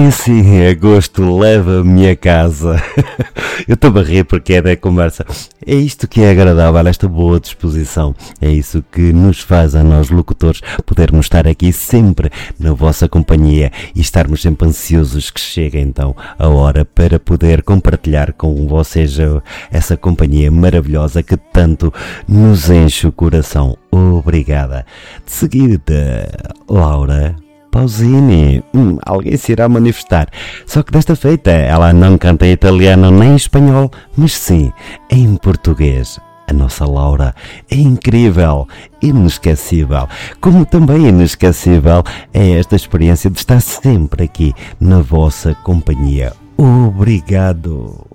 E sim, agosto leva-me a casa. Eu estou a rir porque é da conversa. É isto que é agradável, esta boa disposição. É isso que nos faz a nós locutores podermos estar aqui sempre na vossa companhia e estarmos sempre ansiosos que chegue então a hora para poder compartilhar com vocês essa companhia maravilhosa que tanto nos enche o coração. Obrigada. De seguida, Laura Pausini, alguém se irá manifestar. Só que desta feita ela não canta em italiano nem em espanhol, mas sim em português. A nossa Laura é incrível, inesquecível. Como também inesquecível é esta experiência de estar sempre aqui na vossa companhia. Obrigado.